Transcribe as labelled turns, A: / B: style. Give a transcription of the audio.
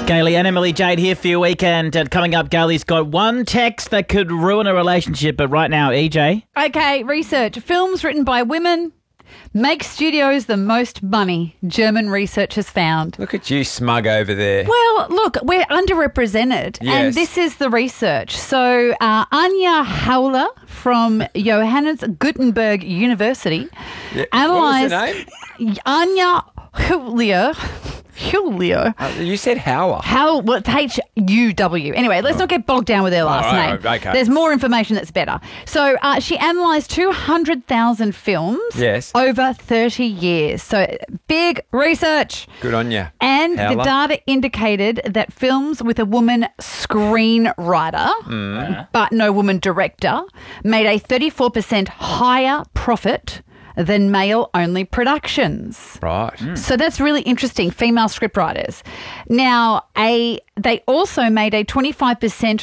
A: Gailey and Emily Jade here for your weekend. And coming up, Gailey's got one text that could ruin a relationship. But right now, EJ.
B: Okay, research. Films written by women make studios the most money, German research has found.
C: Look at you, smug over there.
B: Well, look, we're underrepresented, and this is the research. So Anja Hauler from Johannes Gutenberg University analysed...
C: What was the name?
B: Anja Hauler.
C: You said Hauer.
B: Well, it's H-U-W. Anyway, let's not get bogged down with their last name.
C: Okay.
B: There's more information that's better. So she analysed 200,000 films over 30 years. So big research.
C: Good on you.
B: And the data indicated that films with a woman screenwriter, but no woman director, made a 34% higher profit than male-only productions.
C: Right.
B: So that's really interesting, female scriptwriters. Now, they also made a 25%